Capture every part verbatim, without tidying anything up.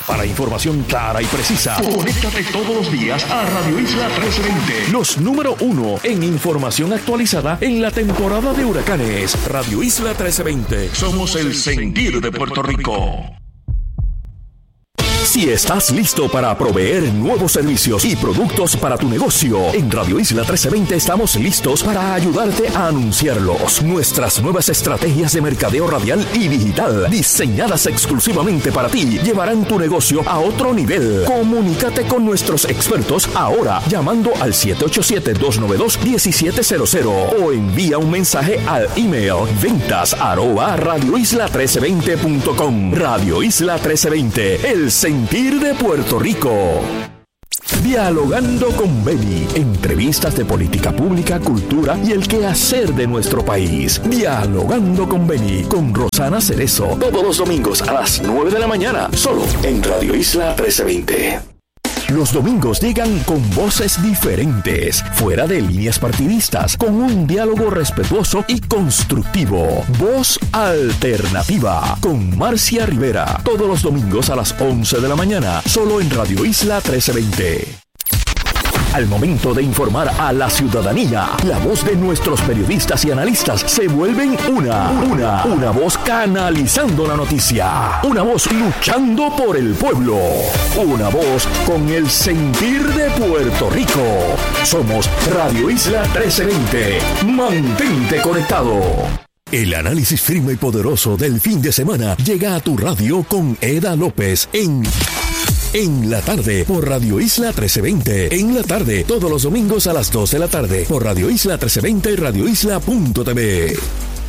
Para información clara y precisa, conéctate todos los días a Radio Isla trece veinte. Los número uno en información actualizada en la temporada de huracanes. Radio Isla trece veinte. Somos el sentir de Puerto Rico. Si estás listo para proveer nuevos servicios y productos para tu negocio, en Radio Isla trece veinte estamos listos para ayudarte a anunciarlos. Nuestras nuevas estrategias de mercadeo radial y digital, diseñadas exclusivamente para ti, llevarán tu negocio a otro nivel. Comunícate con nuestros expertos ahora llamando al siete ocho siete, dos nueve dos, uno siete cero cero o envía un mensaje al email ventas arroba radio isla trece veinte punto com. Radio Isla trece veinte, el sentir de Puerto Rico. Dialogando con Beni, entrevistas de política pública, cultura y el quehacer de nuestro país. Dialogando con Beni, con Rosana Cerezo, todos los domingos a las nueve de la mañana, solo en Radio Isla trece veinte. Los domingos llegan con voces diferentes, fuera de líneas partidistas, con un diálogo respetuoso y constructivo. Voz Alternativa, con Marcia Rivera, todos los domingos a las once de la mañana, solo en Radio Isla trece veinte. Al momento de informar a la ciudadanía, la voz de nuestros periodistas y analistas se vuelven una, una, una voz canalizando la noticia, una voz luchando por el pueblo, una voz con el sentir de Puerto Rico. Somos Radio Isla trece veinte. Mantente conectado. El análisis firme y poderoso del fin de semana llega a tu radio con Eda López en... En la tarde, por Radio Isla trece veinte. En la tarde, todos los domingos a las dos de la tarde, por Radio Isla trece veinte y radio isla punto t v.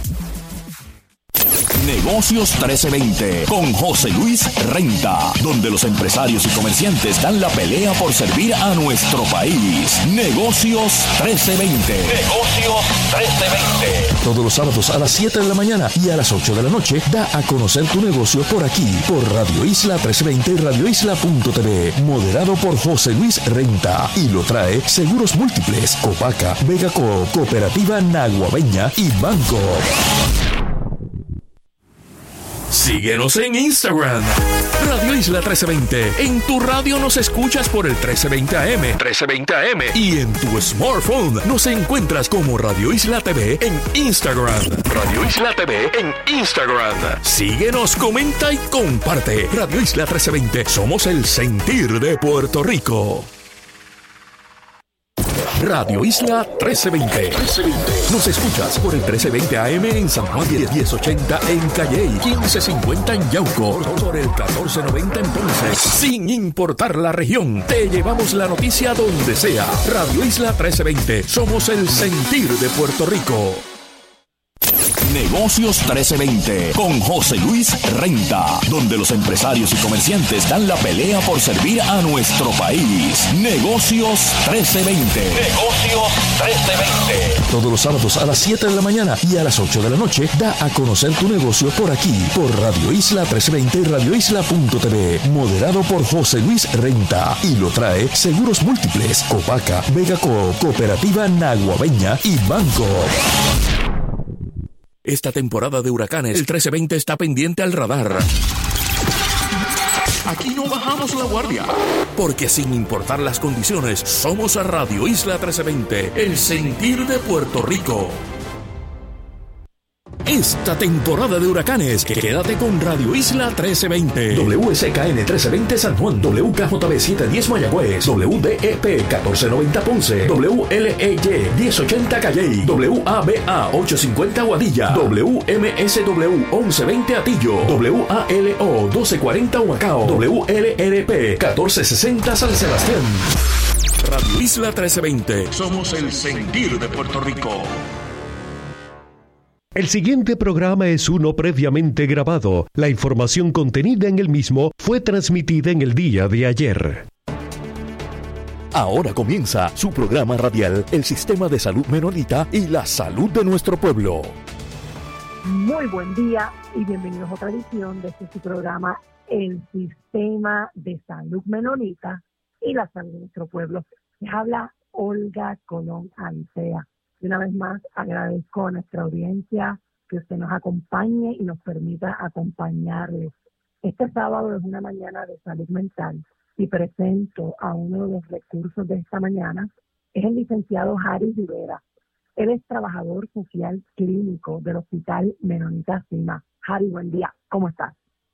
Negocios trece veinte con José Luis Renta, donde los empresarios y comerciantes dan la pelea por servir a nuestro país. Negocios trece veinte. Negocios trece veinte. Todos los sábados a las siete de la mañana y a las ocho de la noche, da a conocer tu negocio por aquí, por Radio Isla trece veinte y radio isla punto t v. Moderado por José Luis Renta. Y lo trae Seguros Múltiples, Copaca, Vegaco, Cooperativa Naguabeña y Banco. Síguenos en Instagram, Radio Isla trece veinte. En tu radio nos escuchas por el trece veinte A M, trece veinte A M. Y en tu smartphone nos encuentras como Radio Isla T V en Instagram. Radio Isla T V en Instagram. Síguenos, comenta y comparte. Radio Isla trece veinte. Somos el sentir de Puerto Rico. Radio Isla trece veinte. Nos escuchas por el trece veinte A M en San Juan, diez ochenta en Calley, quince cincuenta en Yauco, por el catorce noventa en Ponce. Sin importar la región, te llevamos la noticia donde sea. Radio Isla trece veinte. Somos el sentir de Puerto Rico. Negocios trece veinte con José Luis Renta, donde los empresarios y comerciantes dan la pelea por servir a nuestro país. Negocios trece veinte. Negocios trece veinte. Todos los sábados a las siete de la mañana y a las ocho de la noche, da a conocer tu negocio por aquí, por Radio Isla trece veinte y radio isla punto t v. Moderado por José Luis Renta. Y lo trae Seguros Múltiples, Copaca, Vegaco, Cooperativa Naguabeña y Banco. Esta temporada de huracanes, el trece veinte está pendiente al radar. Aquí no bajamos la guardia, porque sin importar las condiciones, somos a Radio Isla trece veinte, el sentir de Puerto Rico. Esta temporada de huracanes, quédate con Radio Isla trece veinte. W S K N trece veinte San Juan, W K J B setecientos diez Mayagüez, W D E P catorce noventa Ponce, W L E Y diez ochenta Calley, W A B A ochocientos cincuenta Guadilla, W M S W once veinte Atillo, W A L O doce cuarenta Humacao, W L R P catorce sesenta San Sebastián. Radio Isla trece veinte. Somos el sentir de Puerto Rico. El siguiente programa es uno previamente grabado. La información contenida en el mismo fue transmitida en el día de ayer. Ahora comienza su programa radial, el Sistema de Salud Menonita y la salud de nuestro pueblo. Muy buen día y bienvenidos a otra edición de este su programa, el Sistema de Salud Menonita y la salud de nuestro pueblo. Les habla Olga Colón Alicea. Y una vez más agradezco a nuestra audiencia que usted nos acompañe y nos permita acompañarles Este sábado es una mañana de salud mental y presento a uno de los recursos de esta mañana. Es el licenciado Harry Rivera. Él es trabajador social clínico del Hospital Menonita Cima. Harry, buen día. ¿Cómo estás?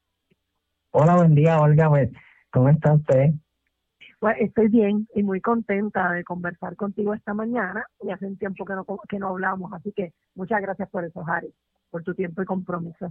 Hola, buen día, Olga. Pues, ¿cómo está usted? Pues estoy bien y muy contenta de conversar contigo esta mañana. Y hace un tiempo que no, que no hablamos, así que muchas gracias por eso, Harry, por tu tiempo y compromiso.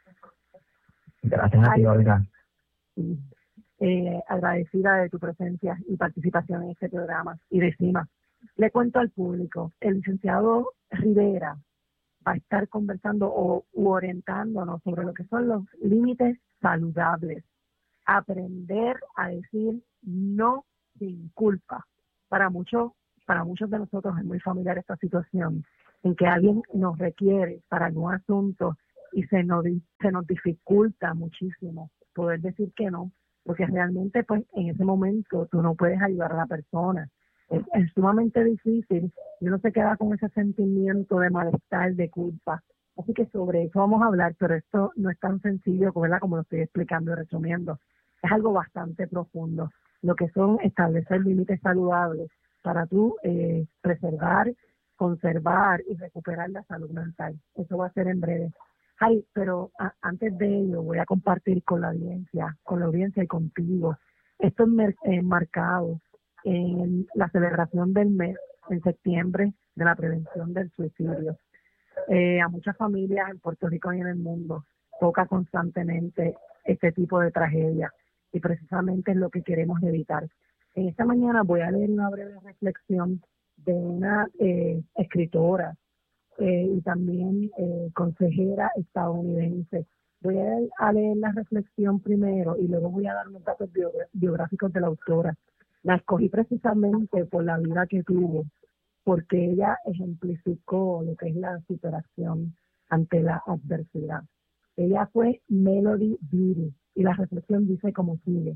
Gracias a ti, Olga. Sí. Eh, agradecida de tu presencia y participación en este programa y de CIMA. Le cuento al público, el licenciado Rivera va a estar conversando o u orientándonos sobre lo que son los límites saludables. Aprender a decir no sin culpa. Para muchos, para muchos de nosotros es muy familiar esta situación en que alguien nos requiere para algún asunto y se nos, se nos dificulta muchísimo poder decir que no, porque realmente pues en ese momento tú no puedes ayudar a la persona. Es, es sumamente difícil y uno se queda con ese sentimiento de malestar, de culpa. Así que sobre eso vamos a hablar, pero esto no es tan sencillo, ¿verdad? Como lo estoy explicando y resumiendo. Es algo bastante profundo, lo que son establecer límites saludables para tú eh, preservar, conservar y recuperar la salud mental. Eso va a ser en breve. Ay, pero a, antes de ello voy a compartir con la audiencia, con la audiencia y contigo, estos mer, eh, marcados en la celebración del mes en septiembre de la prevención del suicidio. Eh, a muchas familias en Puerto Rico y en el mundo toca constantemente este tipo de tragedia y precisamente es lo que queremos evitar. En esta mañana voy a leer una breve reflexión de una eh, escritora eh, y también eh, consejera estadounidense. Voy a, a leer la reflexión primero y luego voy a dar unos datos biográficos de la autora. La escogí precisamente por la vida que tuvo, porque ella ejemplificó lo que es la superación ante la adversidad. Ella fue Melody Beattie y la reflexión dice como sigue.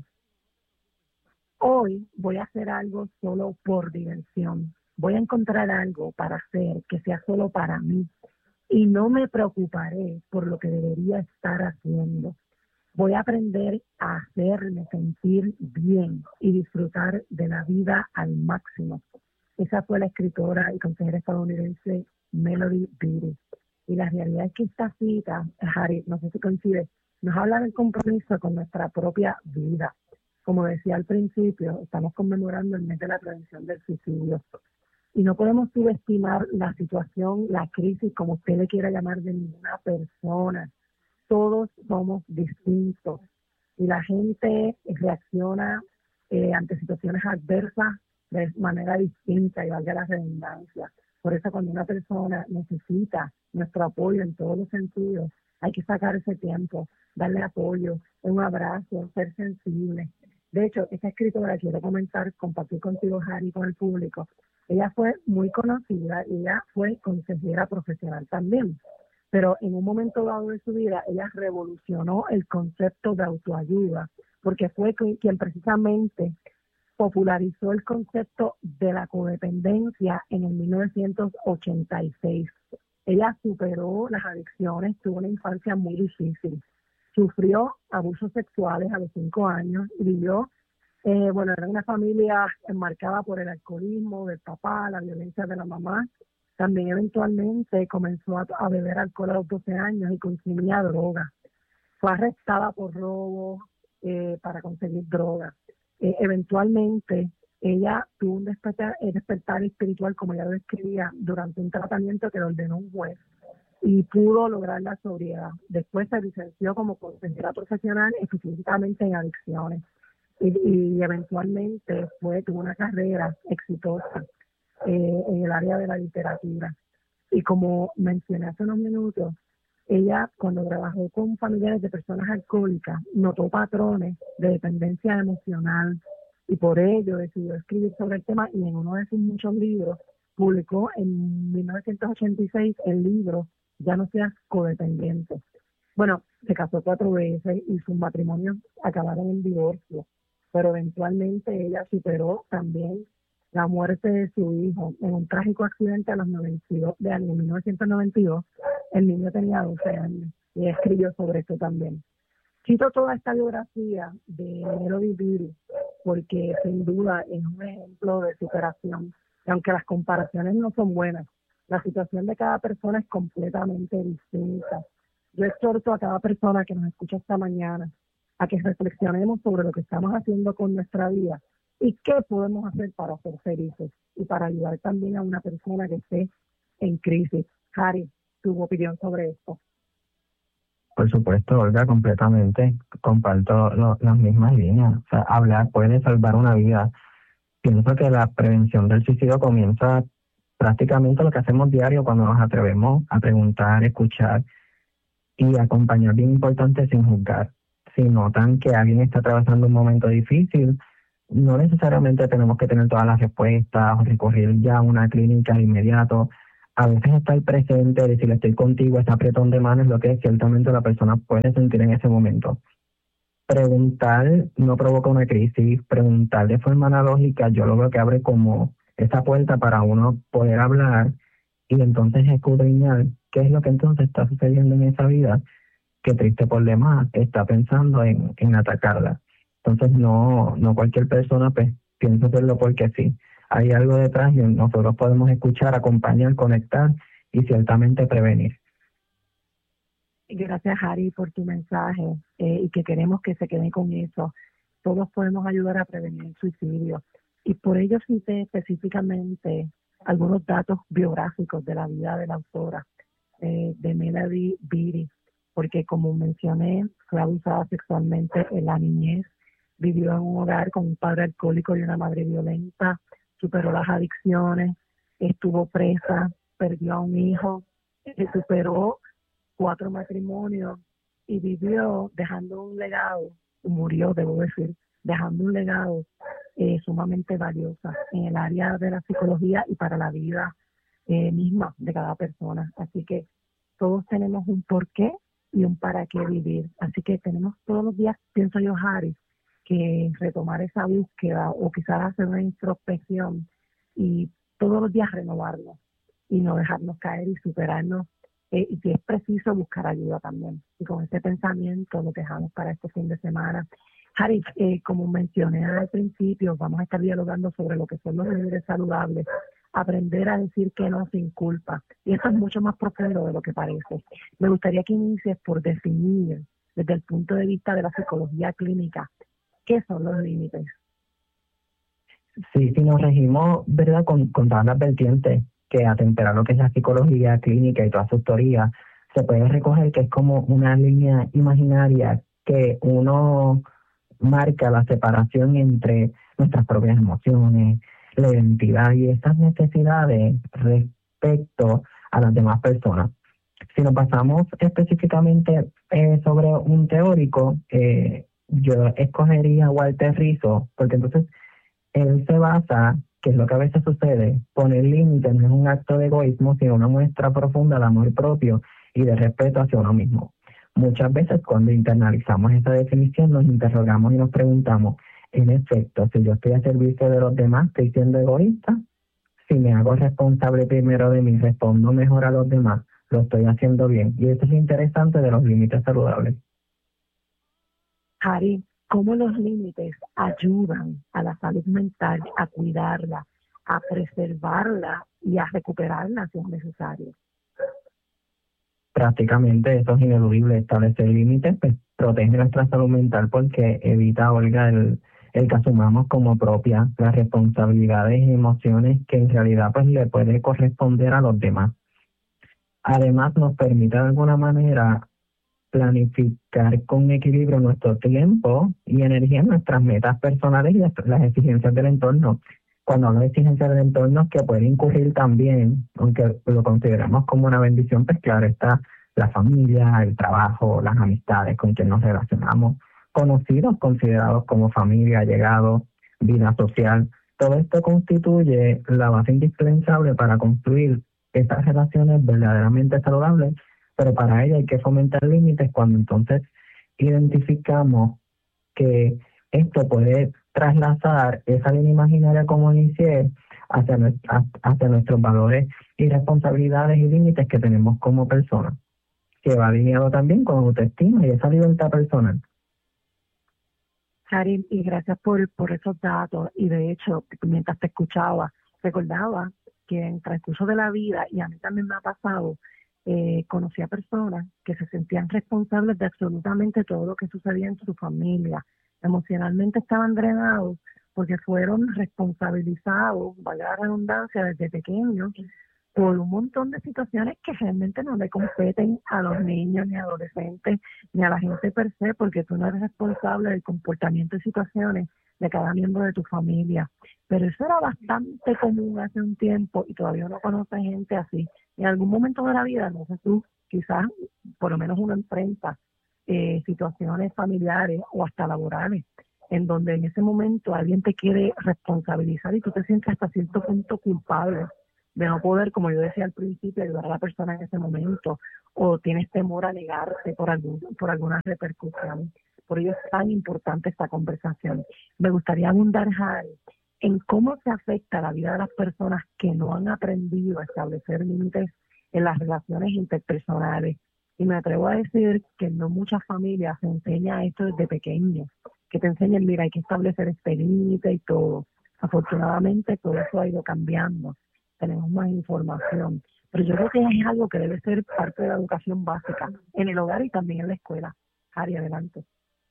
Hoy voy a hacer algo solo por diversión. Voy a encontrar algo para hacer que sea solo para mí y no me preocuparé por lo que debería estar haciendo. Voy a aprender a hacerme sentir bien y disfrutar de la vida al máximo. Esa fue la escritora y consejera estadounidense Melody Beattie. Y la realidad es que esta cita, Harry, no sé si coincide, nos habla del compromiso con nuestra propia vida. Como decía al principio, estamos conmemorando el mes de la prevención del suicidio. Y no podemos subestimar la situación, la crisis, como usted le quiera llamar, de ninguna persona. Todos somos distintos y la gente reacciona eh, ante situaciones adversas de manera distinta y valga la redundancia. Por eso cuando una persona necesita nuestro apoyo en todos los sentidos, hay que sacar ese tiempo, darle apoyo, un abrazo, ser sensible. De hecho, esta escritora, quiero comentar, compartir contigo, Harry, con el público. Ella fue muy conocida y ella fue consejera profesional también. Pero en un momento dado de su vida, ella revolucionó el concepto de autoayuda, porque fue quien precisamente popularizó el concepto de la codependencia en el mil novecientos ochenta y seis. Ella superó las adicciones, tuvo una infancia muy difícil, sufrió abusos sexuales a los cinco años y vivió, eh, bueno, era una familia enmarcada por el alcoholismo del papá, la violencia de la mamá. También eventualmente comenzó a, a beber alcohol a los doce años y consumía droga. Fue arrestada por robo eh, para conseguir droga. Eh, eventualmente ella tuvo un despertar, eh, despertar espiritual, como ella lo describía, durante un tratamiento que le ordenó un juez y pudo lograr la sobriedad. Después se licenció como consejera profesional específicamente en adicciones y, y eventualmente fue, tuvo una carrera exitosa Eh, en el área de la literatura. Y como mencioné hace unos minutos, ella cuando trabajó con familiares de personas alcohólicas notó patrones de dependencia emocional y por ello decidió escribir sobre el tema y en uno de sus muchos libros publicó en mil novecientos ochenta y seis el libro Ya no seas codependiente. Bueno, se casó cuatro veces y sus matrimonios acabaron en divorcio, pero eventualmente ella superó también la muerte de su hijo en un trágico accidente a los noventa y dos de año, mil novecientos noventa y dos. El niño tenía doce años y escribió sobre esto también. Cito toda esta biografía de Melody Beattie porque sin duda es un ejemplo de superación. Y aunque las comparaciones no son buenas, la situación de cada persona es completamente distinta. Yo exhorto a cada persona que nos escucha esta mañana a que reflexionemos sobre lo que estamos haciendo con nuestra vida y qué podemos hacer para ser felices y para ayudar también a una persona que esté en crisis. Harry, tu opinión sobre esto. Por supuesto, Olga, completamente comparto lo, las mismas líneas. O sea, hablar puede salvar una vida. Pienso que la prevención del suicidio comienza prácticamente lo que hacemos diario cuando nos atrevemos a preguntar, escuchar y acompañar, bien importante, sin juzgar. Si notan que alguien está atravesando un momento difícil, no necesariamente tenemos que tener todas las respuestas o recurrir ya a una clínica de inmediato. A veces estar presente, decirle estoy contigo, ese apretón de mano es lo que ciertamente la persona puede sentir en ese momento. Preguntar no provoca una crisis, preguntar de forma analógica yo lo veo que abre como esa puerta para uno poder hablar y entonces escudriñar qué es lo que entonces está sucediendo en esa vida que triste por demás está pensando en, en atacarla. Entonces no, no cualquier persona pues, piensa hacerlo porque sí. Hay algo detrás y nosotros podemos escuchar, acompañar, conectar y ciertamente prevenir. Gracias, Harry, por tu mensaje eh, y que queremos que se queden con eso. Todos podemos ayudar a prevenir el suicidio y por ello cité específicamente algunos datos biográficos de la vida de la autora, eh, de Melody Beattie, porque como mencioné, fue abusada sexualmente en la niñez, vivió en un hogar con un padre alcohólico y una madre violenta, superó las adicciones, estuvo presa, perdió a un hijo, superó cuatro matrimonios y vivió dejando un legado, murió, debo decir, dejando un legado eh, sumamente valioso en el área de la psicología y para la vida eh, misma de cada persona. Así que todos tenemos un porqué y un para qué vivir. Así que tenemos todos los días, pienso yo, Harry, que retomar esa búsqueda o quizás hacer una introspección y todos los días renovarnos y no dejarnos caer y superarnos eh, y si es preciso buscar ayuda también. Y con este pensamiento lo dejamos para este fin de semana. Harry, eh, como mencioné al principio, vamos a estar dialogando sobre lo que son los límites saludables, aprender a decir que no sin culpa. Y eso es mucho más profundo de lo que parece. Me gustaría que inicies por definir desde el punto de vista de la psicología clínica ¿qué son los límites? Sí, si nos regimos, ¿verdad?, con, con todas las vertientes que atemperan lo que es la psicología clínica y toda su teoría, se puede recoger que es como una línea imaginaria que uno marca la separación entre nuestras propias emociones, la identidad y estas necesidades respecto a las demás personas. Si nos basamos específicamente eh, sobre un teórico, eh, yo escogería a Walter Rizzo, porque entonces él se basa, que es lo que a veces sucede, poner límites no es un acto de egoísmo, sino una muestra profunda de amor propio y de respeto hacia uno mismo. Muchas veces cuando internalizamos esta definición nos interrogamos y nos preguntamos, en efecto, si yo estoy a servicio de los demás, ¿estoy siendo egoísta? Si me hago responsable primero de mí, respondo mejor a los demás, lo estoy haciendo bien. Y eso es lo interesante de los límites saludables. Harry, ¿cómo los límites ayudan a la salud mental, a cuidarla, a preservarla y a recuperarla si es necesario? Prácticamente eso es ineludible. Establecer límites pues, protege nuestra salud mental porque evita, Olga, el, el que asumamos como propia las responsabilidades y emociones que en realidad pues le puede corresponder a los demás. Además nos permite de alguna manera planificar con equilibrio nuestro tiempo y energía en nuestras metas personales y las exigencias del entorno. Cuando hablo de exigencias del entorno, que puede incurrir también, aunque lo consideramos como una bendición, pues claro está la familia, el trabajo, las amistades con quien nos relacionamos, conocidos, considerados como familia, allegados, vida social. Todo esto constituye la base indispensable para construir estas relaciones verdaderamente saludables, pero para ello hay que fomentar límites cuando entonces identificamos que esto puede trasladar esa línea imaginaria como inicié hacia, hacia nuestros valores y responsabilidades y límites que tenemos como personas, que va alineado también con autoestima y esa libertad personal. Karin, y gracias por, por esos datos. Y de hecho, mientras te escuchaba, recordaba que en el transcurso de la vida, y a mí también me ha pasado, eh, conocí a personas que se sentían responsables de absolutamente todo lo que sucedía en su familia. Emocionalmente estaban drenados porque fueron responsabilizados, valga la redundancia, desde pequeños, por un montón de situaciones que realmente no le competen a los niños, ni adolescentes, ni a la gente per se, porque tú no eres responsable del comportamiento y situaciones de cada miembro de tu familia. Pero eso era bastante común hace un tiempo y todavía uno conoce gente así. En algún momento de la vida, no sé tú, quizás por lo menos uno enfrenta eh, situaciones familiares o hasta laborales, en donde en ese momento alguien te quiere responsabilizar y tú te sientes hasta cierto punto culpable de no poder, como yo decía al principio, ayudar a la persona en ese momento, o tienes temor a negarte por algún, por alguna repercusión. Por ello es tan importante esta conversación. Me gustaría abundar, Jari, en cómo se afecta la vida de las personas que no han aprendido a establecer límites en las relaciones interpersonales. Y me atrevo a decir que no muchas familias se enseña esto desde pequeños, que te enseñan, mira, hay que establecer este límite y todo. Afortunadamente todo eso ha ido cambiando. Tenemos más información, pero yo creo que es algo que debe ser parte de la educación básica, en el hogar y también en la escuela. Jari, adelante.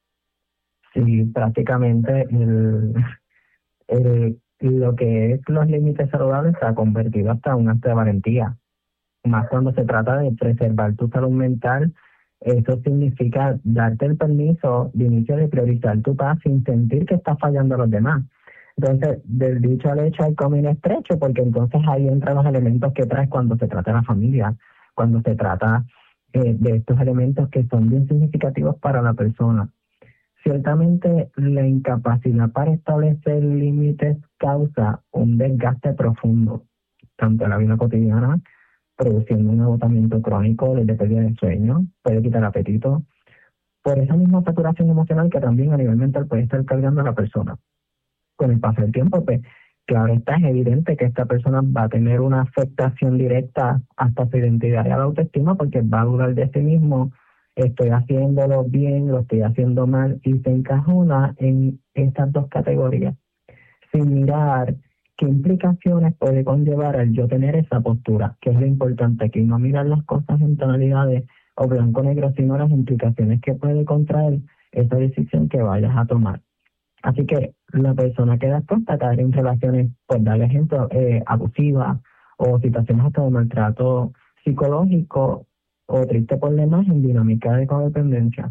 Sí, prácticamente el, el, lo que es los límites saludables se ha convertido hasta un acto de valentía, más cuando se trata de preservar tu salud mental. Eso significa darte el permiso de inicio de priorizar tu paz sin sentir que estás fallando a los demás. Entonces, del dicho al hecho hay camino estrecho, porque entonces ahí entran los elementos que traes cuando se trata de la familia, cuando se trata eh, de estos elementos que son bien significativos para la persona. Ciertamente, la incapacidad para establecer límites causa un desgaste profundo, tanto en la vida cotidiana, produciendo un agotamiento crónico desde pérdida de sueño, puede quitar apetito, por esa misma saturación emocional que también a nivel mental puede estar cargando a la persona. Con el paso del tiempo, pues, claro está, es evidente que esta persona va a tener una afectación directa hasta su identidad y a la autoestima, porque va a dudar de sí mismo, estoy haciéndolo bien, lo estoy haciendo mal, y se encajona en estas dos categorías, sin mirar qué implicaciones puede conllevar al yo tener esa postura, que es lo importante aquí, no mirar las cosas en tonalidades o blanco-negro, sino las implicaciones que puede contraer esa decisión que vayas a tomar. Así que la persona que da cuenta de caer en relaciones, por dar ejemplo, eh, abusivas o situaciones hasta de maltrato psicológico o triste por demás en dinámica de codependencia.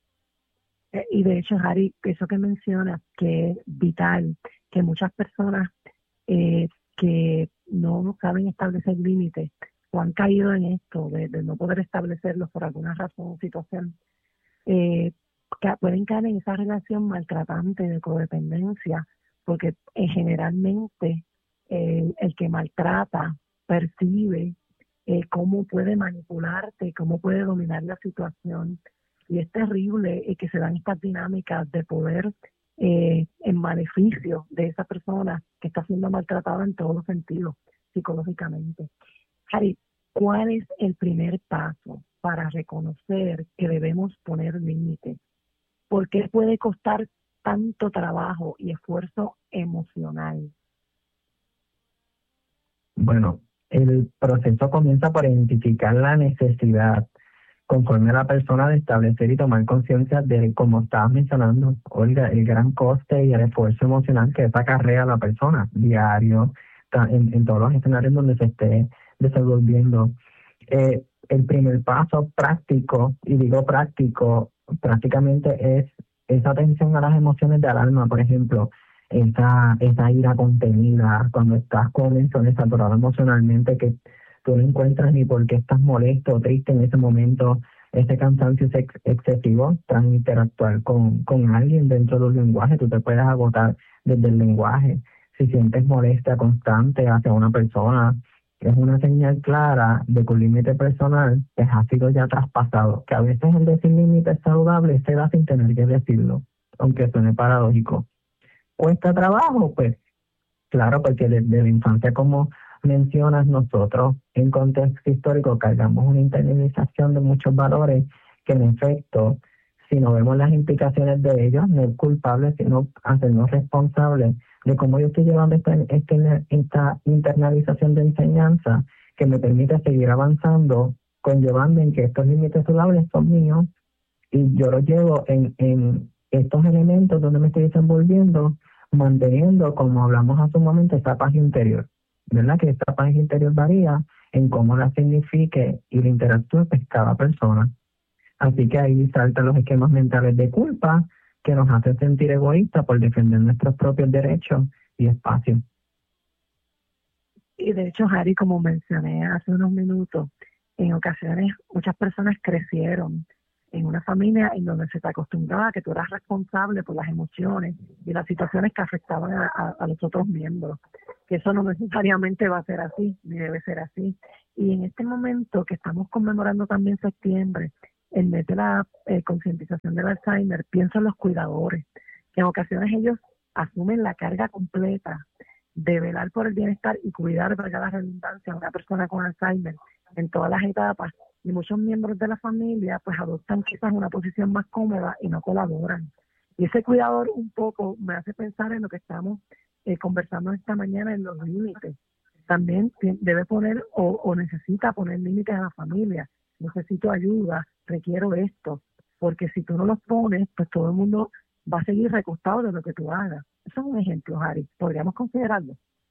Y de hecho, Jari, eso que mencionas, que es vital, que muchas personas eh, que no saben establecer límites o han caído en esto de, de no poder establecerlos por alguna razón o situación, eh, pueden caer en esa relación maltratante de codependencia, porque eh, generalmente eh, el que maltrata percibe eh, cómo puede manipularte, cómo puede dominar la situación, y es terrible eh, que se dan estas dinámicas de poder eh, en beneficio de esa persona que está siendo maltratada en todos los sentidos, psicológicamente. Jari, ¿cuál es el primer paso para reconocer que debemos poner límites? ¿Por qué puede costar tanto trabajo y esfuerzo emocional? Bueno, el proceso comienza por identificar la necesidad conforme a la persona de establecer y tomar conciencia de, como estabas mencionando, Olga, el gran coste y el esfuerzo emocional que esa acarrea a la persona diario, en, en todos los escenarios donde se esté desenvolviendo. Eh, el primer paso práctico, y digo práctico, prácticamente es esa atención a las emociones del alma, por ejemplo, esa, esa ira contenida, cuando estás con menciones saturadas emocionalmente que tú no encuentras ni por qué estás molesto o triste en ese momento, ese cansancio ex excesivo, tras interactuar con, con alguien dentro de un lenguaje, tú te puedes agotar desde el lenguaje. Si sientes molestia constante hacia una persona, es una señal clara de que un límite personal pues, ha sido ya traspasado, que a veces el decir límites saludables se da sin tener que decirlo, aunque suene paradójico. ¿Cuesta trabajo? Pues claro, porque desde la infancia, como mencionas, nosotros en contexto histórico cargamos una internalización de muchos valores que en efecto si no vemos las implicaciones de ellos, no es culpable, sino hacernos responsables de cómo yo estoy llevando esta, esta, esta internalización de enseñanza que me permite seguir avanzando, conllevando en que estos límites saludables son míos y yo los llevo en, en estos elementos donde me estoy desenvolviendo, manteniendo, como hablamos hace un momento, esta paz interior, ¿verdad? Que esta paz interior varía en cómo la signifique y la interactúe pues cada persona. Así que ahí saltan los esquemas mentales de culpa que nos hacen sentir egoístas por defender nuestros propios derechos y espacios. Y de hecho, Harry, como mencioné hace unos minutos, en ocasiones muchas personas crecieron en una familia en donde se te acostumbraba a que tú eras responsable por las emociones y las situaciones que afectaban a, a, a los otros miembros. Que eso no necesariamente va a ser así, ni debe ser así. Y en este momento que estamos conmemorando también septiembre, en vez de la eh, concientización del Alzheimer, pienso en los cuidadores, que en ocasiones ellos asumen la carga completa de velar por el bienestar y cuidar, valga la redundancia, a una persona con Alzheimer en todas las etapas, y muchos miembros de la familia pues adoptan quizás una posición más cómoda y no colaboran. Y ese cuidador un poco me hace pensar en lo que estamos eh, conversando esta mañana en los límites. También debe poner o, o necesita poner límites a la familia. Necesito ayuda, requiero esto, porque si tú no los pones, pues todo el mundo va a seguir recostado de lo que tú hagas. Eso es un ejemplo, Harry. ¿Podríamos considerarlo?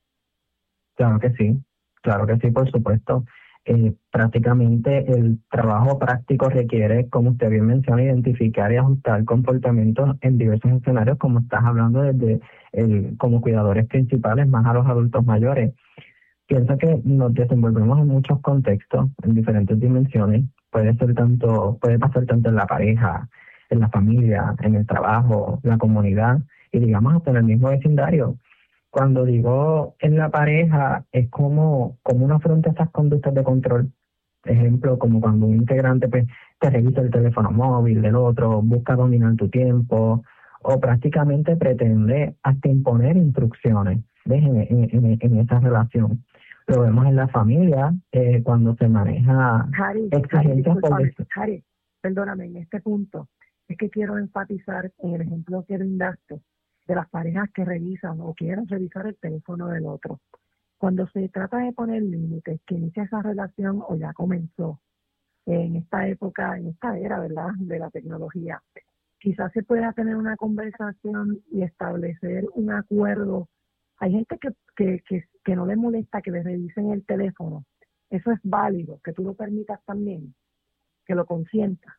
Claro que sí, claro que sí, por supuesto. Eh, prácticamente el trabajo práctico requiere, como usted bien menciona, identificar y ajustar comportamientos en diversos escenarios, como estás hablando desde el, como cuidadores principales más a los adultos mayores. Pienso que nos desenvolvemos en muchos contextos, en diferentes dimensiones. Puede ser tanto, puede pasar tanto en la pareja, en la familia, en el trabajo, la comunidad y digamos hasta en el mismo vecindario. Cuando digo en la pareja, es como, como uno afronta esas conductas de control. Ejemplo, como cuando un integrante pues, te revisa el teléfono móvil del otro, busca dominar tu tiempo, o prácticamente pretende hasta imponer instrucciones en, en, en, en esa relación. Lo vemos en la familia, eh, cuando se maneja Harry, exigencias por... Harry, Harry, perdóname, en este punto, es que quiero enfatizar en el ejemplo que brindaste de las parejas que revisan o quieren revisar el teléfono del otro. Cuando se trata de poner límites, que inicia esa relación o ya comenzó en esta época, en esta era, ¿verdad?, de la tecnología, quizás se pueda tener una conversación y establecer un acuerdo. Hay gente que, que, que, que no le molesta que le revisen el teléfono. Eso es válido, que tú lo permitas también, que lo consientas.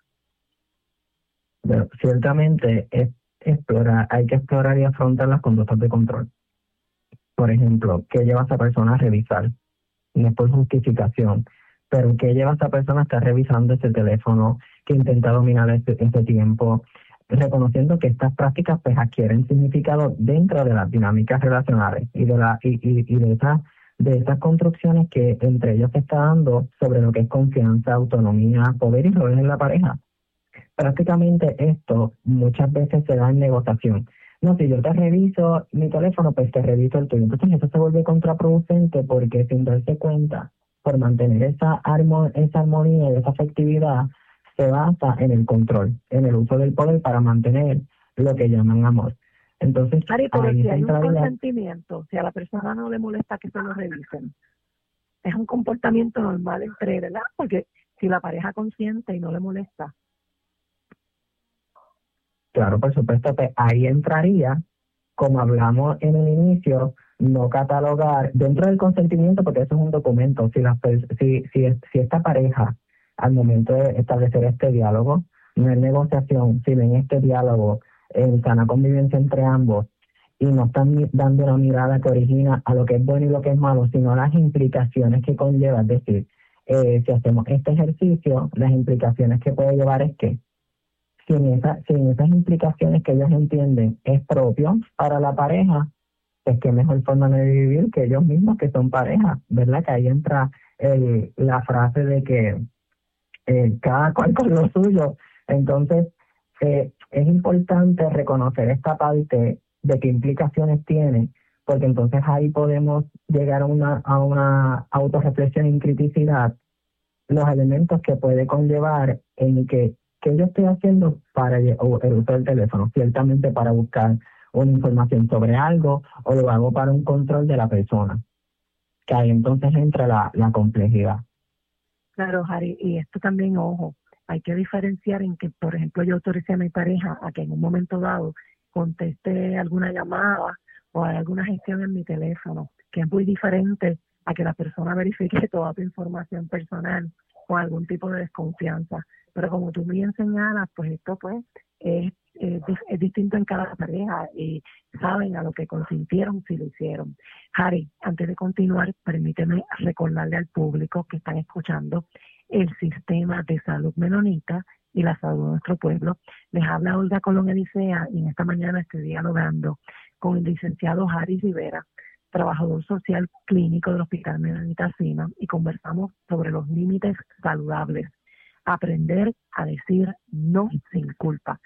Bueno, ciertamente es explorar, hay que explorar y afrontar las conductas de control. Por ejemplo, ¿qué lleva a esa persona a revisar? No es por justificación, pero ¿qué lleva a esa persona a estar revisando ese teléfono, que intenta dominar ese, ese tiempo? Reconociendo que estas prácticas pues adquieren significado dentro de las dinámicas relacionales y de la y, y, y de esas de esas construcciones que entre ellos se está dando sobre lo que es confianza, autonomía, poder y roles en la pareja. Prácticamente esto muchas veces se da en negociación. No, si yo te reviso mi teléfono, pues te reviso el tuyo. Entonces eso se vuelve contraproducente porque sin darse cuenta, por mantener esa, armo, esa armonía y esa afectividad, se basa en el control, en el uso del poder para mantener lo que llaman amor. Entonces, Ari, pero ahí si hay un entra la... consentimiento, si a la persona no le molesta que se lo revisen, es un comportamiento normal entre, ¿verdad? Porque si la pareja consiente y no le molesta. Claro, por supuesto, que ahí entraría, como hablamos en el inicio, no catalogar dentro del consentimiento, porque eso es un documento. Si, las, si, si, si esta pareja, al momento de establecer este diálogo, no es negociación, si ven este diálogo en sana convivencia entre ambos y no están dando una mirada que origina a lo que es bueno y lo que es malo, sino las implicaciones que conlleva. Es decir, eh, si hacemos este ejercicio, las implicaciones que puede llevar es que Si en, esa, si en esas implicaciones que ellos entienden es propio para la pareja, pues qué mejor forma de vivir que ellos mismos que son pareja, ¿verdad? Que ahí entra el, la frase de que eh, cada cual con lo suyo. Entonces, eh, es importante reconocer esta parte de qué implicaciones tiene, porque entonces ahí podemos llegar a una, a una autorreflexión y criticidad, los elementos que puede conllevar en que ¿qué yo estoy haciendo para el uso del teléfono? Ciertamente para buscar una información sobre algo, o lo hago para un control de la persona, que ahí entonces entra la, la complejidad. Claro, Harry, y esto también, ojo, hay que diferenciar en que, por ejemplo, yo autoricé a mi pareja a que en un momento dado conteste alguna llamada o haga alguna gestión en mi teléfono, que es muy diferente a que la persona verifique toda tu información personal o algún tipo de desconfianza. Pero como tú me señalas, pues esto pues es, es, es distinto en cada pareja y saben a lo que consintieron si lo hicieron. Harry, antes de continuar, permíteme recordarle al público que están escuchando el Sistema de Salud Menonita y la salud de nuestro pueblo. Les habla Olga Colón Elisea y en esta mañana estoy dialogando con el licenciado Harry Rivera, trabajador social clínico del Hospital Menonita Sina, y conversamos sobre los límites saludables. Aprender a decir no sin culpa.